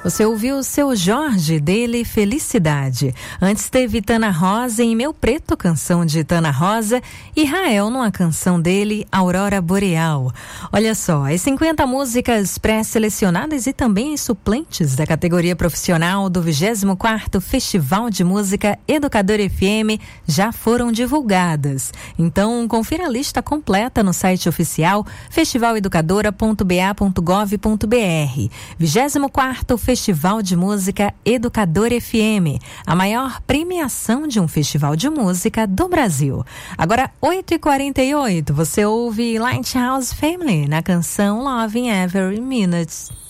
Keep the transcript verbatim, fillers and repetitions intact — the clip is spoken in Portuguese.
Você ouviu o Seu Jorge, dele Felicidade. Antes teve Tana Rosa em Meu Preto, canção de Tana Rosa, e Rael numa canção dele, Aurora Boreal. Olha só, as cinquenta músicas pré-selecionadas e também as suplentes da categoria profissional do vigésimo quarto Festival de Música Educador F M já foram divulgadas. Então, confira a lista completa no site oficial festival educadora ponto b a ponto gov ponto b r. vigésimo quarto Festival de Música Educador F M, a maior premiação de um festival de música do Brasil. Agora, oito e quarenta e oito, você ouve Lighthouse Family na canção Loving Every Minute.